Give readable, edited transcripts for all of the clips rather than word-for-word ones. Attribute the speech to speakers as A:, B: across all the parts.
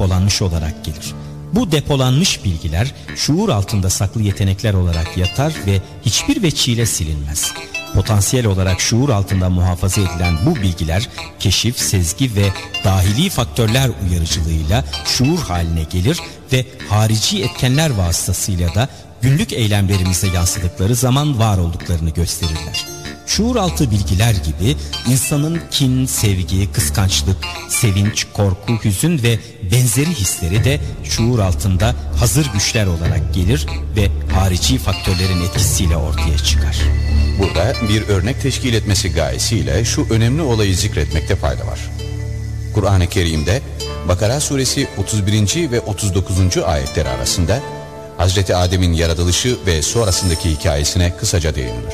A: depolanmış olarak gelir. Bu depolanmış bilgiler şuur altında saklı yetenekler olarak yatar ve hiçbir veçiyle silinmez. Potansiyel olarak şuur altında muhafaza edilen bu bilgiler keşif, sezgi ve dahili faktörler uyarıcılığıyla şuur haline gelir ve harici etkenler vasıtasıyla da günlük eylemlerimize yansıdıkları zaman var olduklarını gösterirler. Şuur altı bilgiler gibi insanın kin, sevgi, kıskançlık, sevinç, korku, hüzün ve benzeri hisleri de şuur altında hazır güçler olarak gelir ve harici faktörlerin etkisiyle ortaya çıkar.
B: Burada bir örnek teşkil etmesi gayesiyle şu önemli olayı zikretmekte fayda var. Kur'an-ı Kerim'de Bakara suresi 31. ve 39. ayetleri arasında Hazreti Adem'in yaratılışı ve sonrasındaki hikayesine kısaca değinilir.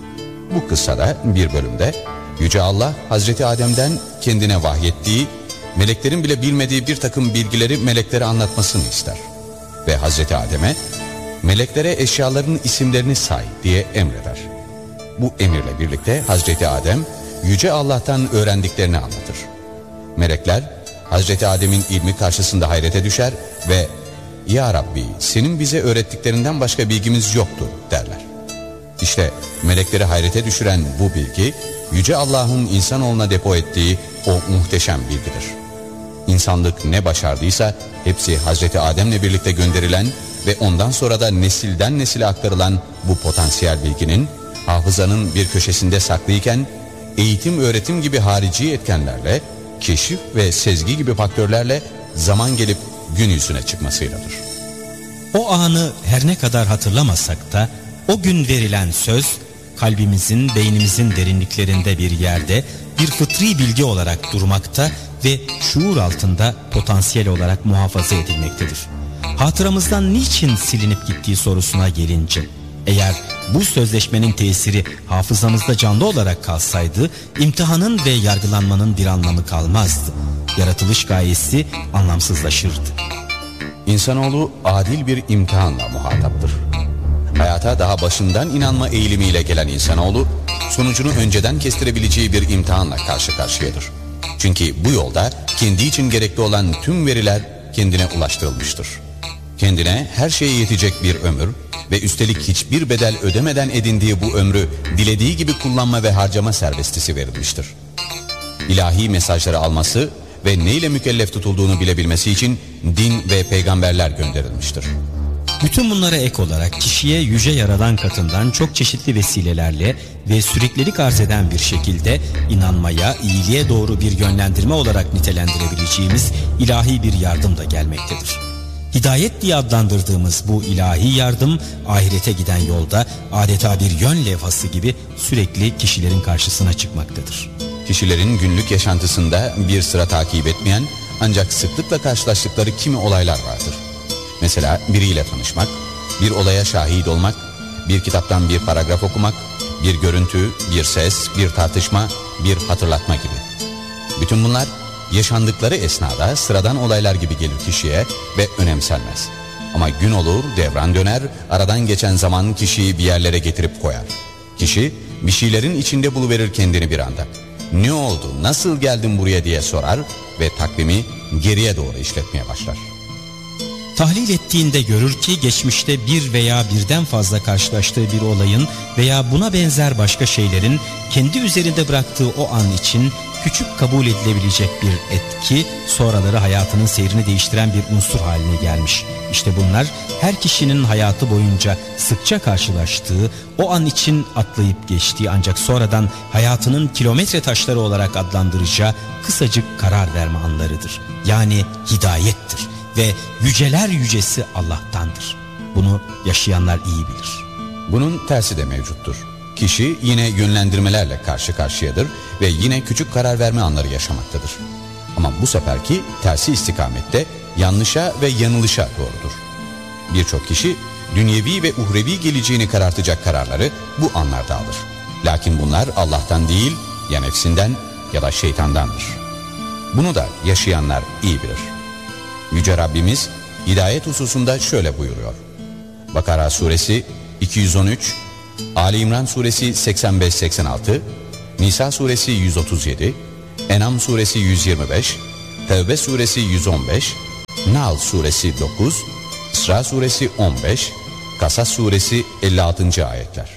B: Bu kıssada bir bölümde Yüce Allah Hazreti Adem'den kendine vahyettiği, meleklerin bile bilmediği bir takım bilgileri meleklere anlatmasını ister. Ve Hazreti Adem'e meleklere eşyaların isimlerini say diye emreder. Bu emirle birlikte Hazreti Adem Yüce Allah'tan öğrendiklerini anlatır. Melekler Hazreti Adem'in ilmi karşısında hayrete düşer ve "Ya Rabbi, senin bize öğrettiklerinden başka bilgimiz yoktur" derler. İşte melekleri hayrete düşüren bu bilgi Yüce Allah'ın insanoğluna depo ettiği o muhteşem bilgidir. İnsanlık ne başardıysa hepsi Hazreti Adem'le birlikte gönderilen ve ondan sonra da nesilden nesile aktarılan bu potansiyel bilginin hafızanın bir köşesinde saklıyken eğitim, öğretim gibi harici etkenlerle, keşif ve sezgi gibi faktörlerle zaman gelip gün yüzüne çıkmasıyladır.
A: O anı her ne kadar hatırlamasak da o gün verilen söz kalbimizin, beynimizin derinliklerinde bir yerde bir fıtri bilgi olarak durmakta ve şuur altında potansiyel olarak muhafaza edilmektedir. Hatıramızdan niçin silinip gittiği sorusuna gelince, eğer bu sözleşmenin tesiri hafızamızda canlı olarak kalsaydı, imtihanın ve yargılanmanın bir anlamı kalmazdı. Yaratılış gayesi anlamsızlaşırdı.
B: İnsanoğlu adil bir imtihanla muhataptır. Hayata daha başından inanma eğilimiyle gelen insanoğlu, sonucunu önceden kestirebileceği bir imtihanla karşı karşıyadır. Çünkü bu yolda kendi için gerekli olan tüm veriler kendine ulaştırılmıştır. Kendine her şeye yetecek bir ömür ve üstelik hiçbir bedel ödemeden edindiği bu ömrü dilediği gibi kullanma ve harcama serbestisi verilmiştir. İlahi mesajları alması ve neyle mükellef tutulduğunu bilebilmesi için din ve peygamberler gönderilmiştir.
A: Bütün bunlara ek olarak kişiye Yüce Yaradan katından çok çeşitli vesilelerle ve süreklilik arz eden bir şekilde inanmaya, iyiliğe doğru bir yönlendirme olarak nitelendirebileceğimiz ilahi bir yardım da gelmektedir. Hidayet diye adlandırdığımız bu ilahi yardım ahirete giden yolda adeta bir yön levhası gibi sürekli kişilerin karşısına çıkmaktadır.
B: Kişilerin günlük yaşantısında bir sıra takip etmeyen ancak sıklıkla karşılaştıkları kimi olaylar vardır. Mesela biriyle tanışmak, bir olaya şahit olmak, bir kitaptan bir paragraf okumak, bir görüntü, bir ses, bir tartışma, bir hatırlatma gibi. Bütün bunlar yaşandıkları esnada sıradan olaylar gibi gelir kişiye ve önemsenmez. Ama gün olur, devran döner, aradan geçen zaman kişiyi bir yerlere getirip koyar. Kişi bir şeylerin içinde buluverir kendini bir anda. Ne oldu, nasıl geldin buraya diye sorar ve takvimi geriye doğru işletmeye başlar.
A: Tahlil ettiğinde görür ki geçmişte bir veya birden fazla karşılaştığı bir olayın veya buna benzer başka şeylerin kendi üzerinde bıraktığı o an için küçük kabul edilebilecek bir etki, sonraları hayatının seyrini değiştiren bir unsur haline gelmiş. İşte bunlar her kişinin hayatı boyunca sıkça karşılaştığı, o an için atlayıp geçtiği ancak sonradan hayatının kilometre taşları olarak adlandıracağı kısacık karar verme anlarıdır. Yani hidayettir. Ve yüceler yücesi Allah'tandır. Bunu yaşayanlar iyi bilir.
B: Bunun tersi de mevcuttur. Kişi yine yönlendirmelerle karşı karşıyadır ve yine küçük karar verme anları yaşamaktadır. Ama bu seferki tersi istikamette yanlışa ve yanılışa doğrudur. Birçok kişi dünyevi ve uhrevi geleceğini karartacak kararları bu anlarda alır. Lakin bunlar Allah'tan değil, ya nefsinden ya da şeytandandır. Bunu da yaşayanlar iyi bilir. Yüce Rabbimiz hidayet hususunda şöyle buyuruyor. Bakara suresi 213, Ali İmran suresi 85-86, Nisa suresi 137, En'am suresi 125, Tevbe suresi 115, Nahl suresi 9, İsra suresi 15, Kasas suresi 56. ayetler.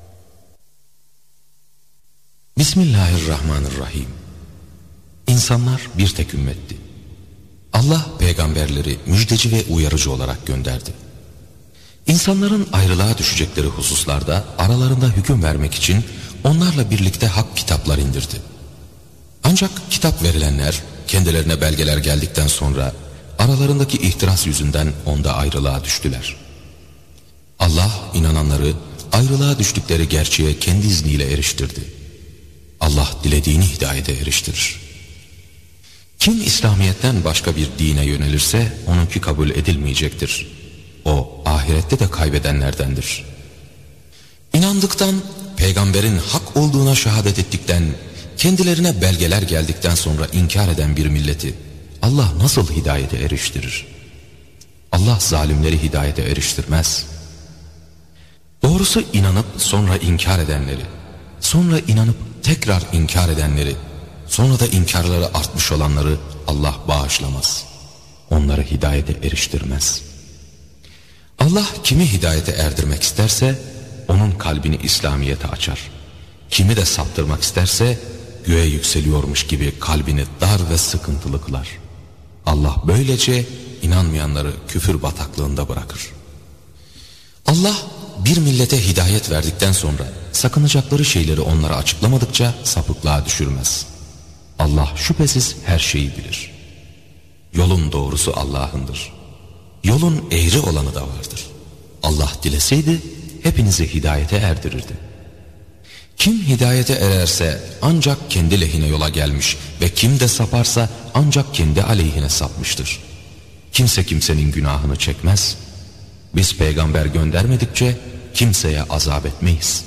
C: Bismillahirrahmanirrahim. İnsanlar bir tek ümmetti. Allah peygamberleri müjdeci ve uyarıcı olarak gönderdi. İnsanların ayrılığa düşecekleri hususlarda aralarında hüküm vermek için onlarla birlikte hak kitaplar indirdi. Ancak kitap verilenler kendilerine belgeler geldikten sonra aralarındaki ihtiras yüzünden onda ayrılığa düştüler. Allah inananları ayrılığa düştükleri gerçeğe kendi izniyle eriştirdi. Allah dilediğini hidayete eriştirir. Kim İslamiyet'ten başka bir dine yönelirse onunki kabul edilmeyecektir. O ahirette de kaybedenlerdendir. İnandıktan, peygamberin hak olduğuna şehadet ettikten, kendilerine belgeler geldikten sonra inkar eden bir milleti Allah nasıl hidayete eriştirir? Allah zalimleri hidayete eriştirmez. Doğrusu inanıp sonra inkar edenleri, sonra inanıp tekrar inkar edenleri, sonra da inkarları artmış olanları Allah bağışlamaz. Onları hidayete eriştirmez. Allah kimi hidayete erdirmek isterse onun kalbini İslamiyet'e açar. Kimi de saptırmak isterse göğe yükseliyormuş gibi kalbini dar ve sıkıntılı kılar. Allah böylece inanmayanları küfür bataklığında bırakır. Allah bir millete hidayet verdikten sonra sakınacakları şeyleri onlara açıklamadıkça sapıklığa düşürmez. Allah şüphesiz her şeyi bilir. Yolun doğrusu Allah'ındır. Yolun eğri olanı da vardır. Allah dileseydi hepinizi hidayete erdirirdi. Kim hidayete ererse ancak kendi lehine yola gelmiş ve kim de saparsa ancak kendi aleyhine sapmıştır. Kimse kimsenin günahını çekmez. Biz peygamber göndermedikçe kimseye azap etmeyiz.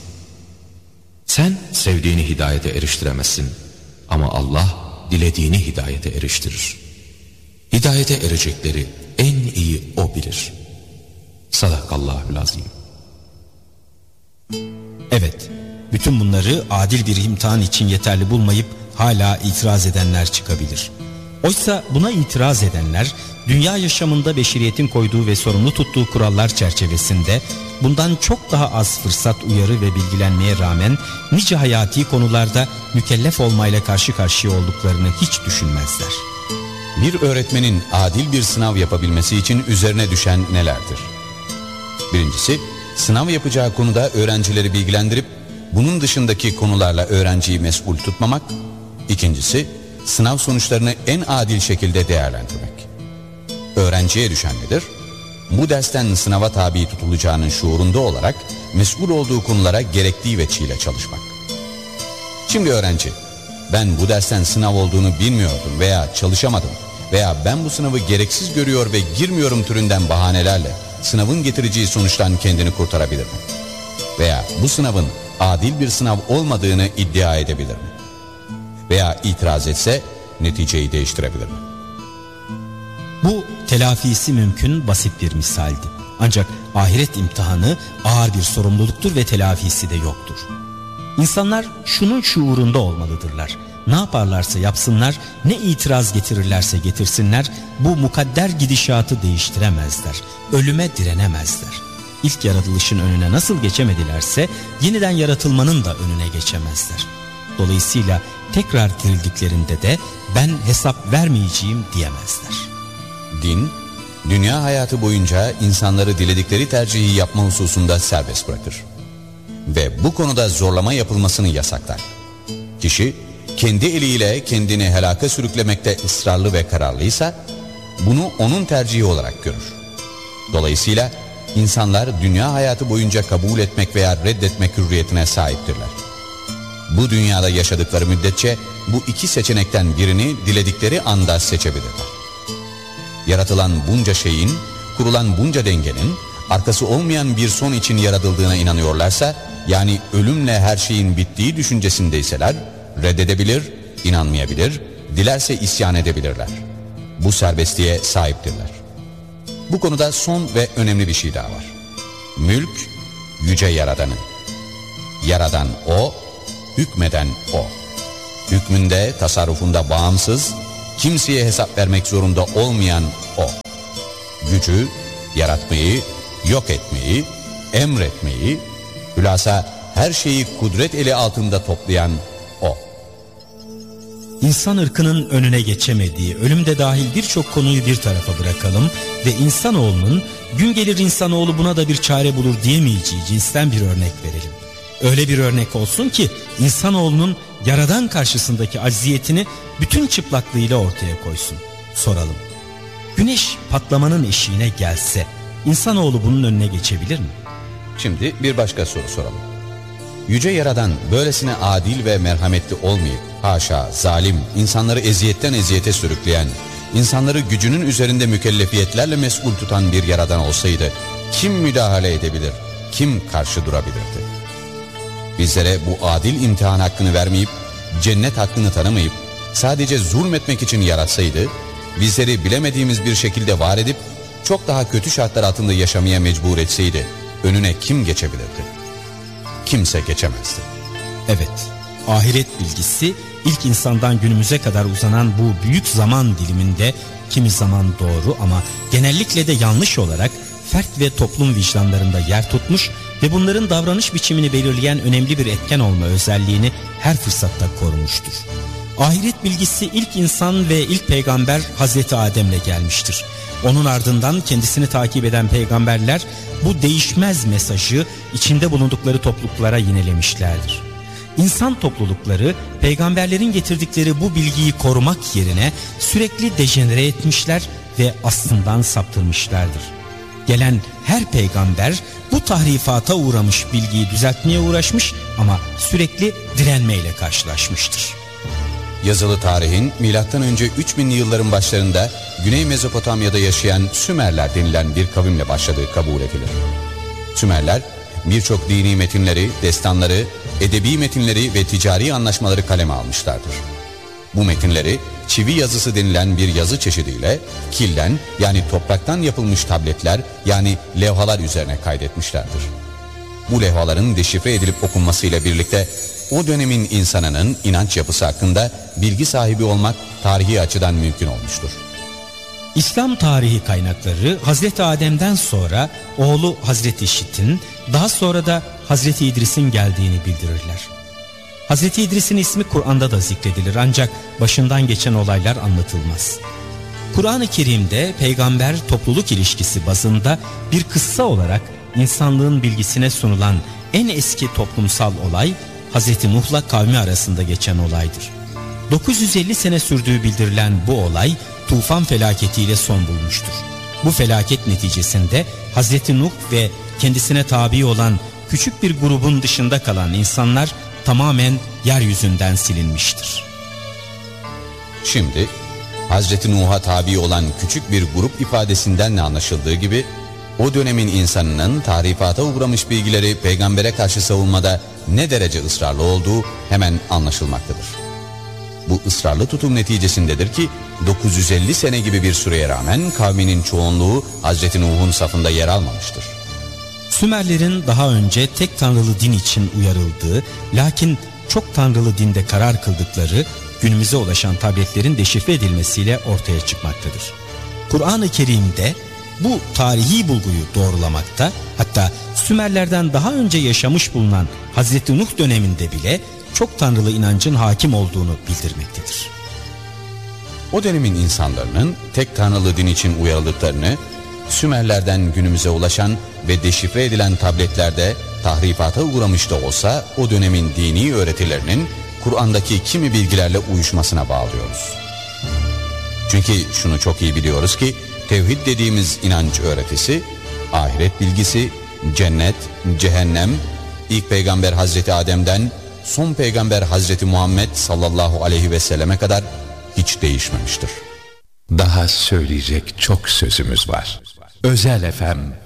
C: Sen sevdiğini hidayete eriştiremezsin ama Allah dilediğini hidayete eriştirir. Hidayete erecekleri en iyi O bilir. Sadakallahülazim.
A: Evet, bütün bunları adil bir imtihan için yeterli bulmayıp hala itiraz edenler çıkabilir. Oysa buna itiraz edenler dünya yaşamında beşeriyetin koyduğu ve sorumlu tuttuğu kurallar çerçevesinde bundan çok daha az fırsat, uyarı ve bilgilenmeye rağmen nice hayati konularda mükellef olmayla karşı karşıya olduklarını hiç düşünmezler.
B: Bir öğretmenin adil bir sınav yapabilmesi için üzerine düşen nelerdir? Birincisi, sınav yapacağı konuda öğrencileri bilgilendirip bunun dışındaki konularla öğrenciyi mesul tutmamak. İkincisi, sınav sonuçlarını en adil şekilde değerlendirmek. Öğrenciye düşen nedir? Bu dersten sınava tabi tutulacağının şuurunda olarak mesul olduğu konulara gerektiği veçiyle çalışmak. Şimdi öğrenci, ben bu dersten sınav olduğunu bilmiyordum veya çalışamadım veya ben bu sınavı gereksiz görüyor ve girmiyorum türünden bahanelerle sınavın getireceği sonuçtan kendini kurtarabilir mi? Veya bu sınavın adil bir sınav olmadığını iddia edebilir mi? Veya itiraz etse neticeyi değiştirebilir mi?
A: Bu telafisi mümkün basit bir misaldi. Ancak ahiret imtihanı ağır bir sorumluluktur ve telafisi de yoktur. İnsanlar şunun şuurunda olmalıdırlar. Ne yaparlarsa yapsınlar, ne itiraz getirirlerse getirsinler, bu mukadder gidişatı değiştiremezler. Ölüme direnemezler. İlk yaratılışın önüne nasıl geçemedilerse yeniden yaratılmanın da önüne geçemezler. Dolayısıyla tekrar dirildiklerinde de ben hesap vermeyeceğim diyemezler.
B: Din, dünya hayatı boyunca insanları diledikleri tercihi yapma hususunda serbest bırakır. Ve bu konuda zorlama yapılmasını yasaklar. Kişi kendi eliyle kendini helaka sürüklemekte ısrarlı ve kararlıysa bunu onun tercihi olarak görür. Dolayısıyla insanlar dünya hayatı boyunca kabul etmek veya reddetmek hürriyetine sahiptirler. Bu dünyada yaşadıkları müddetçe bu iki seçenekten birini diledikleri anda seçebilirler. Yaratılan bunca şeyin, kurulan bunca dengenin arkası olmayan bir son için yaratıldığına inanıyorlarsa, yani ölümle her şeyin bittiği düşüncesindeyseler, reddedebilir, inanmayabilir, dilerse isyan edebilirler. Bu serbestliğe sahiptirler. Bu konuda son ve önemli bir şey daha var. Mülk, yüce Yaradan'ın. Yaradan O, hükmeden O. Hükmünde, tasarrufunda bağımsız, kimseye hesap vermek zorunda olmayan O. gücü, yaratmayı, yok etmeyi, emretmeyi, hülasa her şeyi kudret eli altında toplayan O.
A: İnsan ırkının önüne geçemediği, ölüm de dahil birçok konuyu bir tarafa bırakalım ve insanoğlunun gün gelir insanoğlu buna da bir çare bulur diyemeyeceği cinsten bir örnek verelim. Öyle bir örnek olsun ki insanoğlunun Yaradan karşısındaki acziyetini bütün çıplaklığıyla ortaya koysun. Soralım. Güneş patlamanın eşiğine gelse insanoğlu bunun önüne geçebilir mi?
B: Şimdi bir başka soru soralım. Yüce Yaradan böylesine adil ve merhametli olmayıp haşa zalim, insanları eziyetten eziyete sürükleyen, insanları gücünün üzerinde mükellefiyetlerle mesul tutan bir Yaradan olsaydı kim müdahale edebilir, kim karşı durabilirdi? Bizlere bu adil imtihan hakkını vermeyip, cennet hakkını tanımayıp, sadece zulmetmek için yaratsaydı, bizleri bilemediğimiz bir şekilde var edip, çok daha kötü şartlar altında yaşamaya mecbur etseydi, önüne kim geçebilirdi? Kimse geçemezdi.
A: Evet, ahiret bilgisi ilk insandan günümüze kadar uzanan bu büyük zaman diliminde kimi zaman doğru ama genellikle de yanlış olarak fert ve toplum vicdanlarında yer tutmuş ve bunların davranış biçimini belirleyen önemli bir etken olma özelliğini her fırsatta korumuştur. Ahiret bilgisi ilk insan ve ilk peygamber Hazreti Adem'le gelmiştir. Onun ardından kendisini takip eden peygamberler bu değişmez mesajı içinde bulundukları topluluklara yinelemişlerdir. İnsan toplulukları peygamberlerin getirdikleri bu bilgiyi korumak yerine sürekli dejenere etmişler ve aslından saptırmışlardır. Gelen her peygamber bu tahrifata uğramış bilgiyi düzeltmeye uğraşmış ama sürekli direnmeyle karşılaşmıştır.
B: Yazılı tarihin M.Ö. 3000'li yılların başlarında Güney Mezopotamya'da yaşayan Sümerler denilen bir kavimle başladığı kabul edilir. Sümerler birçok dini metinleri, destanları, edebi metinleri ve ticari anlaşmaları kaleme almışlardır. Bu metinleri çivi yazısı denilen bir yazı çeşidiyle kilden yani topraktan yapılmış tabletler yani levhalar üzerine kaydetmişlerdir. Bu levhaların deşifre edilip okunmasıyla birlikte o dönemin insanının inanç yapısı hakkında bilgi sahibi olmak tarihi açıdan mümkün olmuştur.
A: İslam tarihi kaynakları Hazreti Adem'den sonra oğlu Hazreti Şit'in, daha sonra da Hazreti İdris'in geldiğini bildirirler. Hazreti İdris'in ismi Kur'an'da da zikredilir ancak başından geçen olaylar anlatılmaz. Kur'an-ı Kerim'de peygamber topluluk ilişkisi bazında bir kıssa olarak insanlığın bilgisine sunulan en eski toplumsal olay Hazreti Nuh'la kavmi arasında geçen olaydır. 950 sene sürdüğü bildirilen bu olay tufan felaketiyle son bulmuştur. Bu felaket neticesinde Hazreti Nuh ve kendisine tabi olan küçük bir grubun dışında kalan insanlar tamamen yeryüzünden silinmiştir.
B: Şimdi Hazreti Nuh'a tabi olan küçük bir grup ifadesinden de anlaşıldığı gibi o dönemin insanının tahrifata uğramış bilgileri peygambere karşı savunmada ne derece ısrarlı olduğu hemen anlaşılmaktadır. Bu ısrarlı tutum neticesindedir ki 950 sene gibi bir süreye rağmen kavminin çoğunluğu Hazreti Nuh'un safında yer almamıştır.
A: Sümerlerin daha önce tek tanrılı din için uyarıldığı lakin çok tanrılı dinde karar kıldıkları günümüze ulaşan tabletlerin deşifre edilmesiyle ortaya çıkmaktadır. Kur'an-ı Kerim'de bu tarihi bulguyu doğrulamakta, hatta Sümerlerden daha önce yaşamış bulunan Hazreti Nuh döneminde bile çok tanrılı inancın hakim olduğunu bildirmektedir.
B: O dönemin insanların tek tanrılı din için uyarıldıklarını Sümerlerden günümüze ulaşan ve deşifre edilen tabletlerde tahrifata uğramış da olsa o dönemin dini öğretilerinin Kur'an'daki kimi bilgilerle uyuşmasına bağlıyoruz. Çünkü şunu çok iyi biliyoruz ki tevhid dediğimiz inanç öğretisi, ahiret bilgisi, cennet, cehennem, ilk peygamber Hazreti Adem'den son peygamber Hazreti Muhammed sallallahu aleyhi ve selleme kadar hiç değişmemiştir.
D: Daha söyleyecek çok sözümüz var. Özel FM